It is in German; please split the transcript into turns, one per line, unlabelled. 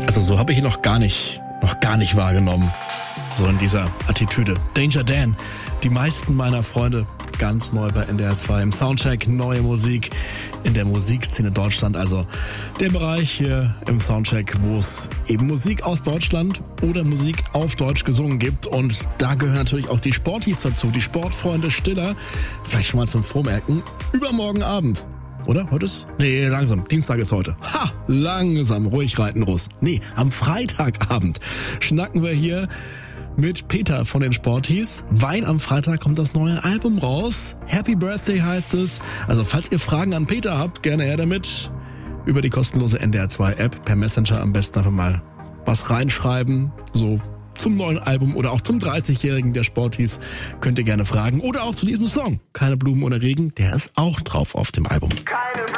Also so habe ich ihn noch gar nicht wahrgenommen. So in dieser Attitüde. Danger Dan, die meisten meiner Freunde, ganz neu bei NDR 2 im Soundcheck, neue Musik in der Musikszene Deutschland. Also der Bereich hier im Soundcheck, wo es eben Musik aus Deutschland oder Musik auf Deutsch gesungen gibt. Und da gehören natürlich auch die Sporties dazu, die Sportfreunde Stiller. Vielleicht schon mal zum Vormerken, übermorgen Abend. Oder? Heute ist? Nee, langsam. Dienstag ist heute. Ha! Langsam. Ruhig reiten, Russ. Nee, am Freitagabend schnacken wir hier mit Peter von den Sporties, weil am Freitag kommt das neue Album raus. Happy Birthday heißt es. Also falls ihr Fragen an Peter habt, gerne her damit. Über die kostenlose NDR 2 App per Messenger am besten einfach mal was reinschreiben. So zum neuen Album oder auch zum 30-Jährigen der Sporties könnt ihr gerne fragen. Oder auch zu diesem Song. Keine Blumen ohne Regen, der ist auch drauf auf dem Album.